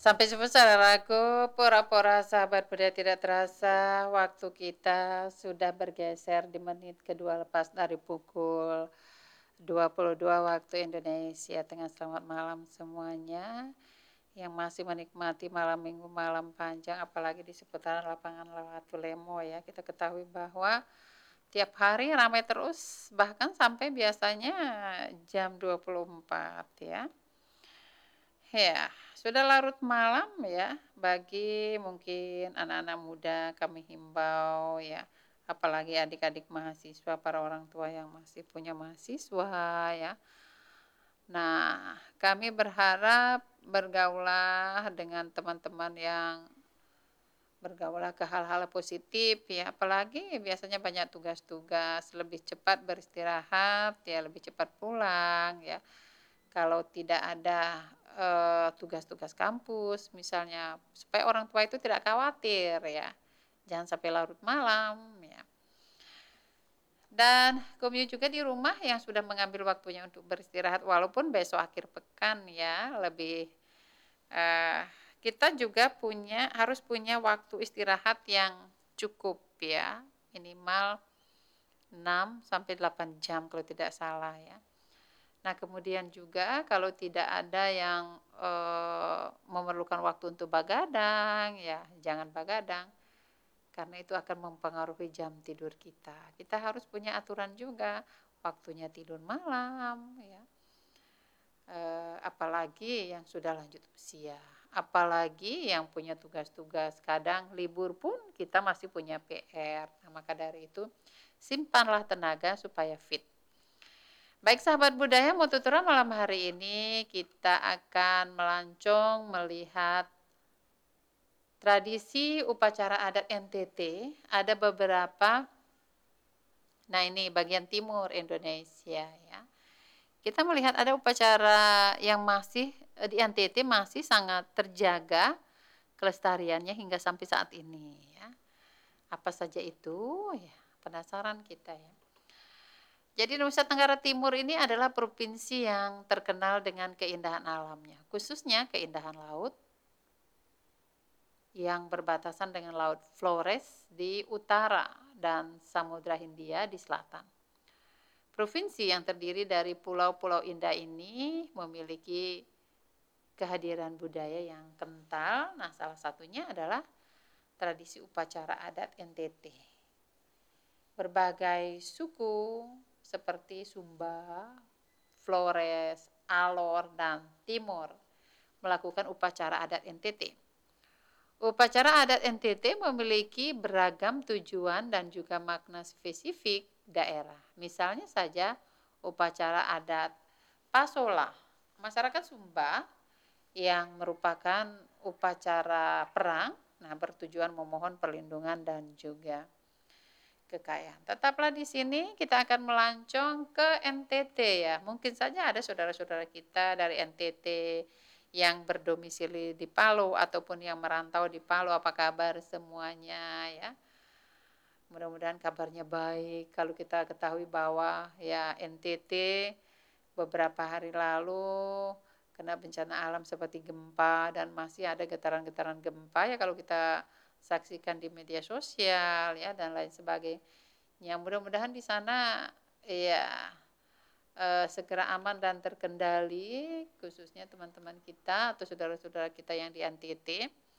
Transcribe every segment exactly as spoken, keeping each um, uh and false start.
Sampai jumpa saudaraku, pura-pura sahabat budaya tidak terasa waktu kita sudah bergeser di menit kedua lepas dari pukul dua puluh dua waktu Indonesia Tengah. Selamat malam semuanya yang masih menikmati malam minggu, malam panjang, apalagi di seputaran lapangan Lewatulemo ya. Kita ketahui bahwa tiap hari ramai terus, bahkan sampai biasanya jam dua puluh empat ya. Ya, sudah larut malam ya, bagi mungkin anak-anak muda kami himbau ya, apalagi adik-adik mahasiswa, para orang tua yang masih punya mahasiswa ya. Nah, kami berharap bergaulah dengan teman-teman yang bergaulah ke hal-hal positif ya, apalagi biasanya banyak tugas-tugas, lebih cepat beristirahat ya, lebih cepat pulang ya. Kalau tidak ada, eee, tugas-tugas kampus misalnya, supaya orang tua itu tidak khawatir ya, jangan sampai larut malam ya. Dan kami juga di rumah yang sudah mengambil waktunya untuk beristirahat walaupun besok akhir pekan ya, lebih, eee, kita juga punya harus punya waktu istirahat yang cukup ya, minimal enam sampai delapan jam kalau tidak salah ya. Nah, kemudian juga kalau tidak ada yang, eee, memerlukan waktu untuk begadang, ya jangan begadang, karena itu akan mempengaruhi jam tidur kita. Kita harus punya aturan juga, waktunya tidur malam, ya. Eee, apalagi yang sudah lanjut usia, apalagi yang punya tugas-tugas, kadang libur pun kita masih punya P R. Nah, maka dari itu simpanlah tenaga supaya fit. Baik sahabat budaya, mau tuturan malam hari ini kita akan melancong melihat tradisi upacara adat N T T. Ada beberapa, nah ini bagian timur Indonesia ya. Kita melihat ada upacara yang masih eh, di N T T masih sangat terjaga kelestariannya hingga sampai saat ini ya. Apa saja itu? Ya, penasaran kita ya. Jadi Nusa Tenggara Timur ini adalah provinsi yang terkenal dengan keindahan alamnya, khususnya keindahan laut yang berbatasan dengan Laut Flores di utara dan Samudra Hindia di selatan. Provinsi yang terdiri dari pulau-pulau indah ini memiliki kehadiran budaya yang kental. Nah, salah satunya adalah tradisi upacara adat N T T. Berbagai suku seperti Sumba, Flores, Alor, dan Timor melakukan upacara adat N T T. Upacara adat N T T memiliki beragam tujuan dan juga makna spesifik daerah. Misalnya saja upacara adat Pasola, masyarakat Sumba yang merupakan upacara perang, nah bertujuan memohon perlindungan dan juga kekayaan. Tetaplah di sini, kita akan melancong ke N T T ya. Mungkin saja ada saudara-saudara kita dari N T T yang berdomisili di Palu ataupun yang merantau di Palu. Apa kabar semuanya ya? Mudah-mudahan kabarnya baik. Kalau kita ketahui bahwa ya N T T beberapa hari lalu kena bencana alam seperti gempa dan masih ada getaran-getaran gempa ya kalau kita saksikan di media sosial ya dan lain sebagainya. Mudah-mudahan di sana ya eh, segera aman dan terkendali, khususnya teman-teman kita atau saudara-saudara kita yang di N T T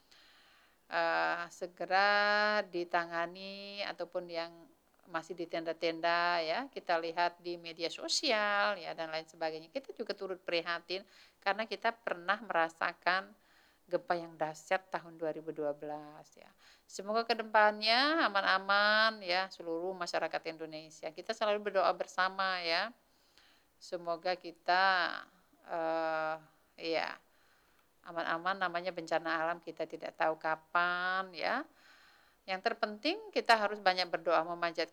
eh, segera ditangani ataupun yang masih di tenda-tenda ya, kita lihat di media sosial ya dan lain sebagainya. Kita juga turut prihatin karena kita pernah merasakan gempa yang dahsyat tahun dua ribu dua belas ya. Semoga kedepannya aman-aman ya seluruh masyarakat Indonesia. Kita selalu berdoa bersama ya. Semoga kita uh, ya aman-aman, namanya bencana alam kita tidak tahu kapan ya. Yang terpenting kita harus banyak berdoa memanjat